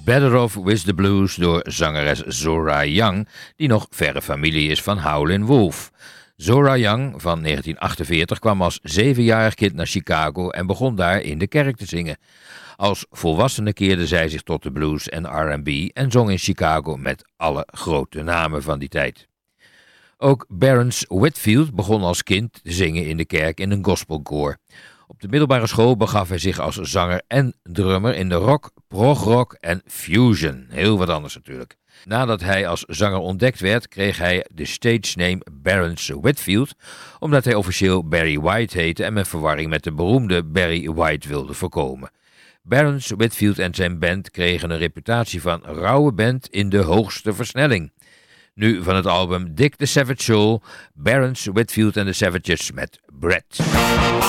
Better Off With The Blues door zangeres Zora Young, die nog verre familie is van Howlin' Wolf. Zora Young van 1948 kwam als 7-jarig kind naar Chicago en begon daar in de kerk te zingen. Als volwassene keerde zij zich tot de blues en R&B en zong in Chicago met alle grote namen van die tijd. Ook Barrence Whitfield begon als kind te zingen in de kerk in een gospelkoor. Op de middelbare school begaf hij zich als zanger en drummer in de rock, progrock en fusion. Heel wat anders natuurlijk. Nadat hij als zanger ontdekt werd, kreeg hij de stage name Barrence Whitfield, omdat hij officieel Barry White heette en men verwarring met de beroemde Barry White wilde voorkomen. Barrence Whitfield en zijn band kregen een reputatie van rauwe band in de hoogste versnelling. Nu van het album Dick the Savage Soul, Barrence Whitfield en de Savages met Brett.